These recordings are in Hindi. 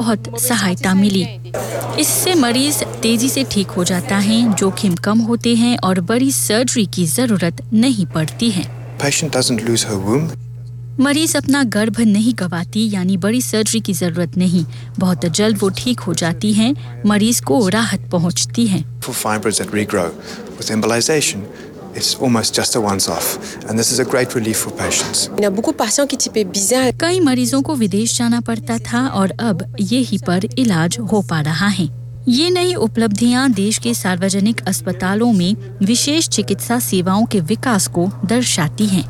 बहुत सहायता मिली। इससे मरीज तेजी से ठीक हो जाता है, जोखिम कम होते हैं और बड़ी सर्जरी की जरूरत नहीं पड़ती है। Patient doesn't lose her womb. मरीज अपना गर्भ नहीं गंवाती, यानी बड़ी सर्जरी की जरूरत नहीं। बहुत जल्द वो ठीक हो जाती हैं, मरीज को राहत पहुंचती है। For fibroids that regrow with embolization, it's almost just a once-off, and this is a great relief for patients. कई मरीजों को विदेश जाना पड़ता था और अब यही पर इलाज हो पा रहा है। ये नई उपलब्धियां देश के सार्वजनिक अस्पतालों में विशेष चिकित्सा सेवाओं के विकास को दर्शाती हैं।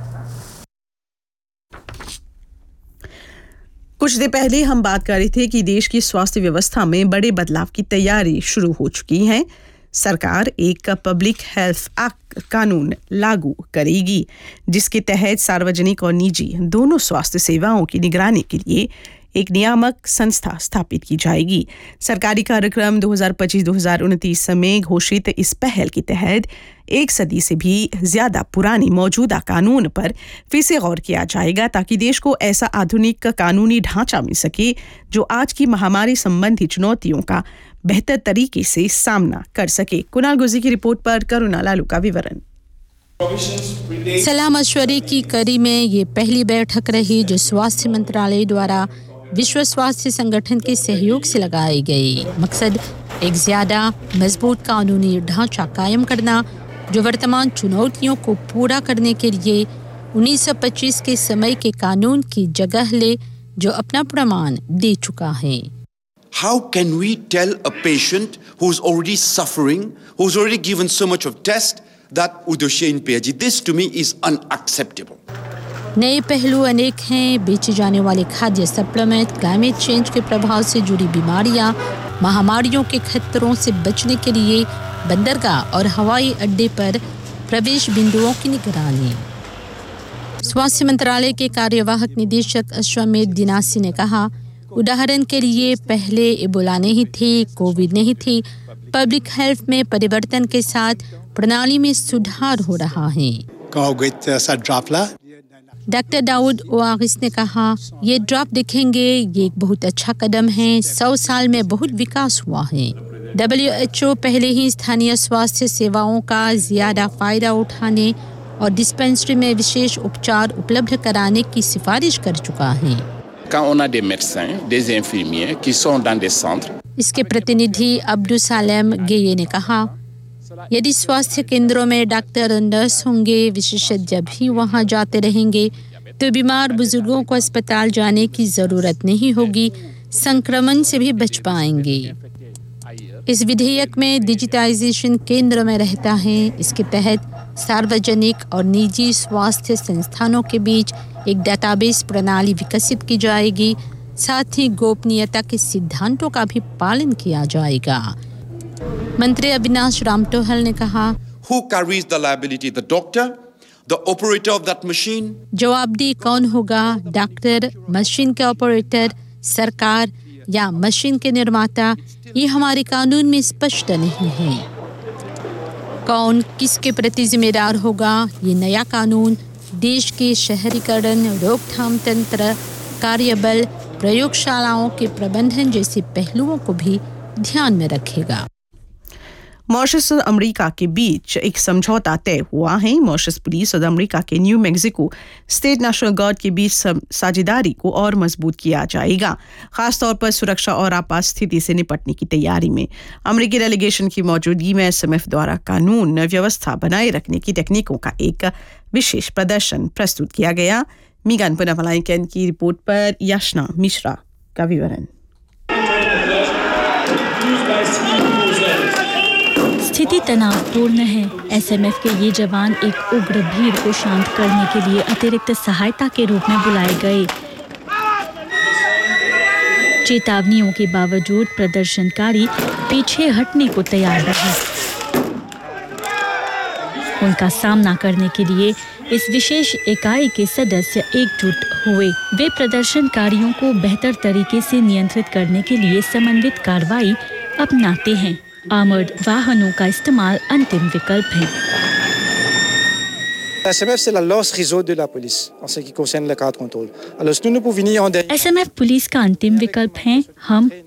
कुछ देर पहले हम बात कर रहे थे कि देश की स्वास्थ्य व्यवस्था में बड़े बदलाव की तैयारी शुरू हो चुकी है। सरकार एक पब्लिक हेल्थ एक्ट कानून लागू करेगी, जिसके तहत सार्वजनिक और निजी दोनों स्वास्थ्य सेवाओं की निगरानी के लिए एक नियामक संस्था स्थापित की जाएगी। सरकारी कार्यक्रम 2025-2029 में घोषित इस पहल के तहत एक सदी से भी ज्यादा पुरानी मौजूदा कानून पर फिर से गौर किया जाएगा, ताकि देश को ऐसा आधुनिक कानूनी ढांचा मिल सके जो आज की महामारी संबंधी चुनौतियों का बेहतर तरीके से सामना कर सके। कुणाल गुजी की रिपोर्ट पर करुणा लालू का विवरण। सलाह मशवरे की कड़ी में ये पहली बैठक रही जो स्वास्थ्य मंत्रालय द्वारा विश्व स्वास्थ्य संगठन के सहयोग से लगाई गई। मकसद एक ज्यादा मजबूत कानूनी ढांचा कायम करना जो वर्तमान चुनौतियों को पूरा करने के लिए 1925 के समय के कानून की जगह ले, जो अपना प्रमाण दे चुका है। How can we tell a patient who's already suffering, who's already given so much of test, that वो दोषी पे है? This to me is unacceptable. नए पहलू अनेक हैं। बेचे जाने वाले खाद्य सप्लीमेंट, क्लाइमेट चेंज के प्रभाव से जुड़ी बीमारियां, महामारियों के खतरों से बचने के लिए बंदरगाह और हवाई अड्डे पर प्रवेश बिंदुओं की निगरानी। स्वास्थ्य मंत्रालय के कार्यवाहक निदेशक अश्वमेध दिनासी ने कहा, उदाहरण के लिए पहले इबोला नहीं थी, कोविड नहीं थी। पब्लिक हेल्थ में परिवर्तन के साथ प्रणाली में सुधार हो रहा है। डॉक्टर दाऊद ओआगिस ने कहा, ये ड्राफ्ट देखेंगे, ये एक बहुत अच्छा कदम है। 100 साल में बहुत विकास हुआ है। WHO पहले ही स्थानीय स्वास्थ्य सेवाओं का ज्यादा फायदा उठाने और डिस्पेंसरी में विशेष उपचार उपलब्ध कराने की सिफारिश कर चुका है। Quand on a des médecins, des infirmiers qui sont dans des centres, इसके प्रतिनिधि अब्दुल सालेम गेये ने कहा, यदि स्वास्थ्य केंद्रों में डॉक्टर और नर्स होंगे, विशेषज्ञ भी वहां जाते रहेंगे, तो बीमार बुजुर्गों को अस्पताल जाने की जरूरत नहीं होगी, संक्रमण से भी बच पाएंगे। इस विधेयक में डिजिटाइजेशन केंद्र में रहता है। इसके तहत सार्वजनिक और निजी स्वास्थ्य संस्थानों के बीच एक डेटाबेस प्रणाली विकसित की जाएगी। साथ ही गोपनीयता के सिद्धांतों का भी पालन किया जाएगा। मंत्री अविनाश रामटोहल ने कहा, Who carries the liability? The doctor, the operator of that machine? जवाबदेह कौन होगा? डॉक्टर, मशीन के ऑपरेटर, सरकार या मशीन के निर्माता? ये हमारे कानून में स्पष्ट नहीं है। कौन किसके प्रति जिम्मेदार होगा? ये नया कानून देश के शहरीकरण, रोकथाम तंत्र, कार्यबल, प्रयोगशालाओं के प्रबंधन जैसे पहलुओं को भी ध्यान में रखेगा। मॉरिशस और अमेरिका के बीच एक समझौता तय हुआ है। मॉरिशस पुलिस और अमेरिका के new Mexico state national guard के बीच साझेदारी को और मजबूत किया जाएगा, खासतौर पर सुरक्षा और आपात स्थिति से निपटने की तैयारी में। अमेरिकी डेलीगेशन की मौजूदगी में SMF द्वारा कानून व्यवस्था बनाए रखने की तकनीकों का एक विशेष प्रदर्शन प्रस्तुत किया गया। मीगान पुनावलाइकन की रिपोर्ट पर याशना मिश्रा का विवरण। स्थिति तनावपूर्ण है। SMF के ये जवान एक उग्र भीड़ को शांत करने के लिए अतिरिक्त सहायता के रूप में बुलाए गए। चेतावनियों के बावजूद प्रदर्शनकारी पीछे हटने को तैयार रहे। उनका सामना करने के लिए इस विशेष इकाई के सदस्य एकजुट हुए। वे प्रदर्शनकारियों को बेहतर तरीके से नियंत्रित करने के लिए समन्वित कार्रवाई अपनाते हैं। आर्मर्ड वाहनों का इस्तेमाल अंतिम विकल्प है। SMF c'est la last resort de la police en ce qui concerne le cadre contrôle. Alors nous pouvons venir en SMF police का अंतिम विकल्प है। हम